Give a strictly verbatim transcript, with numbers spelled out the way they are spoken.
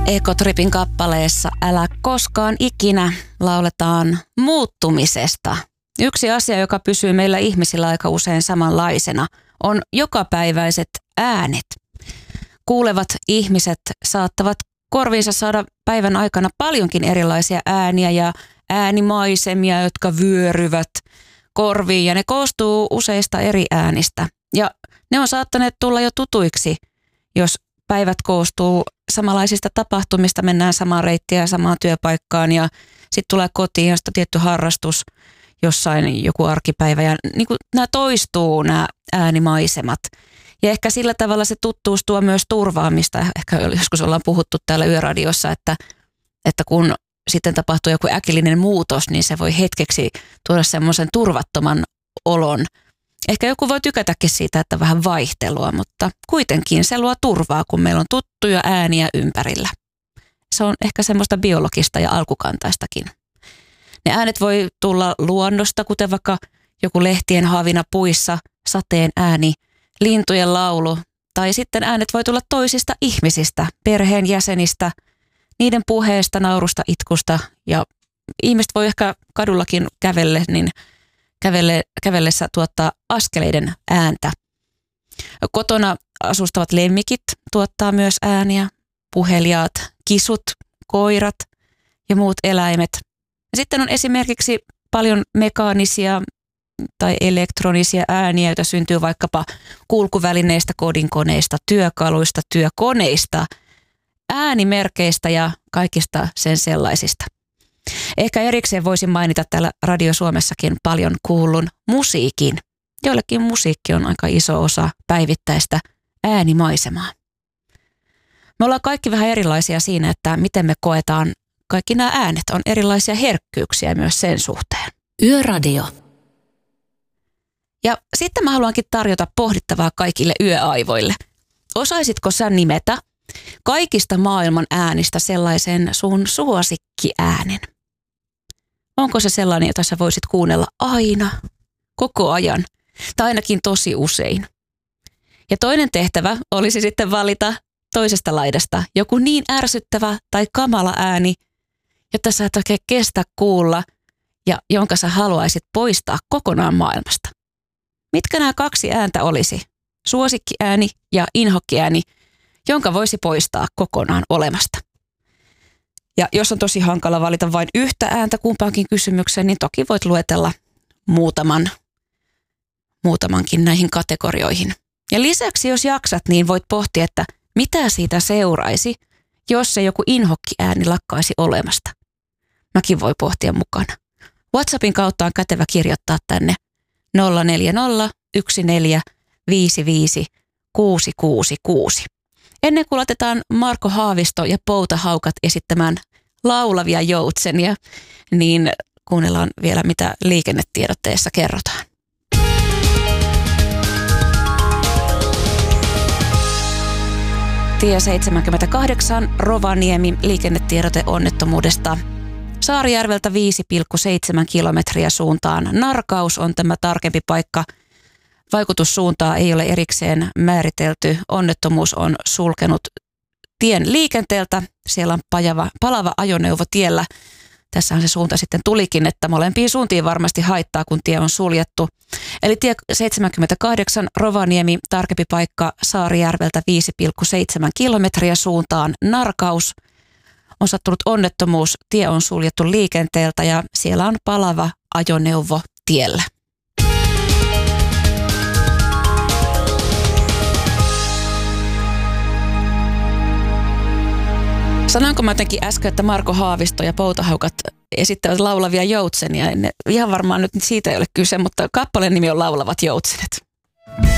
Ekotripin kappaleessa Älä koskaan ikinä lauletaan muuttumisesta. Yksi asia, joka pysyy meillä ihmisillä aika usein samanlaisena, on jokapäiväiset äänet. Kuulevat ihmiset saattavat korviinsa saada päivän aikana paljonkin erilaisia ääniä ja äänimaisemia, jotka vyöryvät korviin, ja ne koostuu useista eri äänistä. Ja ne on saattaneet tulla jo tutuiksi, jos päivät koostuu samanlaisista tapahtumista, mennään samaan reittiä ja samaan työpaikkaan ja sitten tulee kotiin, josta tietty harrastus, jossain joku arkipäivä ja niin kuin nämä toistuu nämä äänimaisemat. Ja ehkä sillä tavalla se tuttuus tuo myös turvaamista. Ehkä joskus ollaan puhuttu täällä Yöradiossa, että, että kun sitten tapahtuu joku äkillinen muutos, niin se voi hetkeksi tuoda semmoisen turvattoman olon. Ehkä joku voi tykätäkin siitä, että vähän vaihtelua, mutta kuitenkin se luo turvaa, kun meillä on tuttuja ääniä ympärillä. Se on ehkä semmoista biologista ja alkukantaistakin. Ne äänet voi tulla luonnosta, kuten vaikka joku lehtien havina puissa, sateen ääni, lintujen laulu, tai sitten äänet voi tulla toisista ihmisistä, perheen jäsenistä, niiden puheesta, naurusta, itkusta, ja ihmiset voi ehkä kadullakin kävelle, niin kävelle, kävellessä tuottaa askeleiden ääntä. Kotona asustavat lemmikit tuottaa myös ääniä, puheliaat, kisut, koirat ja muut eläimet. Sitten on esimerkiksi paljon mekaanisia tai elektronisia ääniä, joita syntyy vaikkapa kulkuvälineistä, kodinkoneista, työkaluista, työkoneista, äänimerkeistä ja kaikista sen sellaisista. Ehkä erikseen voisin mainita täällä Radio Suomessakin paljon kuullun musiikin. Joillekin musiikki on aika iso osa päivittäistä äänimaisemaa. Me ollaan kaikki vähän erilaisia siinä, että miten me koetaan kaikki nämä äänet. On erilaisia herkkyyksiä myös sen suhteen. Yöradio. Ja sitten mä haluankin tarjota pohdittavaa kaikille yöaivoille. Osaisitko sä nimetä kaikista maailman äänistä sellaisen sun suosikkiäänen? Onko se sellainen, jota sä voisit kuunnella aina, koko ajan, tai ainakin tosi usein? Ja toinen tehtävä olisi sitten valita toisesta laidasta joku niin ärsyttävä tai kamala ääni, jota sä et oikein kestä kuulla ja jonka sä haluaisit poistaa kokonaan maailmasta. Mitkä nämä kaksi ääntä olisi? Suosikkiääni ja inhokkiääni, jonka voisi poistaa kokonaan olemasta. Ja jos on tosi hankala valita vain yhtä ääntä kumpaankin kysymykseen, niin toki voit luetella muutaman, muutamankin näihin kategorioihin. Ja lisäksi, jos jaksat, niin voit pohtia, että mitä siitä seuraisi, jos se joku inhokkiääni lakkaisi olemasta. Mäkin voi pohtia mukana. WhatsAppin kautta on kätevä kirjoittaa tänne nolla neljä nolla yksi neljä viisi viisi kuusi kuusi kuusi. Ennen kuin laitetaan Marko Haavisto ja Poutahaukat esittämään laulavia joutsenia, niin kuunnellaan vielä, mitä liikennetiedotteessa kerrotaan. Tie seitsemänkymmentäkahdeksan Rovaniemi, liikennetiedote onnettomuudesta. Saarijärveltä viisi pilkku seitsemän kilometriä suuntaan Narkaus on tämä tarkempi paikka. Vaikutussuuntaa ei ole erikseen määritelty. Onnettomuus on sulkenut tien liikenteeltä. Siellä on pajava, palava ajoneuvo tiellä. Tässähän se suunta sitten tulikin, että molempiin suuntiin varmasti haittaa, kun tie on suljettu. Eli tie seitsemänkymmentäkahdeksan Rovaniemi, tarkempi paikka Saarijärveltä viisi pilkku seitsemän kilometriä suuntaan Narkaus. On sattunut onnettomuus, tie on suljettu liikenteeltä ja siellä on palava ajoneuvo tiellä. Sanoinko mä jotenkin äsken, että Marko Haavisto ja Poutahaukat esittävät laulavia joutsenia? Ihan varmaan nyt siitä ei ole kyse, mutta kappaleen nimi on Laulavat joutsenet.